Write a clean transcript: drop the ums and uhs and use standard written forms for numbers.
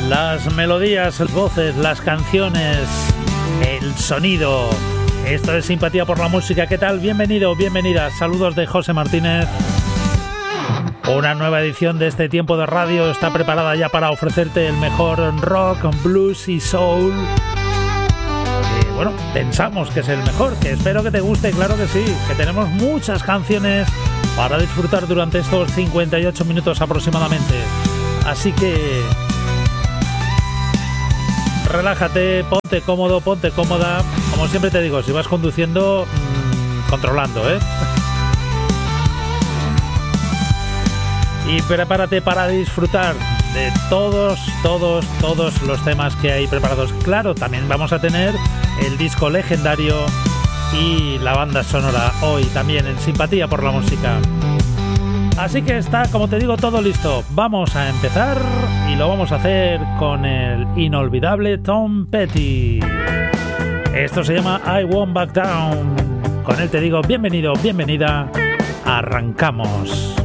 Las melodías, las voces, las canciones, el sonido. Esto es Simpatía por la Música. ¿Qué tal? Bienvenido, bienvenida. Saludos de José Martínez. Una nueva edición de este tiempo de radio está preparada ya para ofrecerte el mejor rock, blues y soul. Bueno, pensamos que es el mejor, que espero que te guste, claro que sí, que tenemos muchas canciones para disfrutar durante estos 58 minutos aproximadamente. Así que relájate, ponte cómodo, ponte cómoda. Como siempre te digo, si vas conduciendo, controlando, Y prepárate para disfrutar de todos los temas que hay preparados. Claro, también vamos a tener el disco legendario y la banda sonora hoy también en Simpatía por la Música. Así que está, como te digo, todo listo. Vamos a empezar y lo vamos a hacer con el inolvidable Tom Petty. Esto se llama I Won't Back Down. Con él te digo bienvenido, bienvenida. Arrancamos.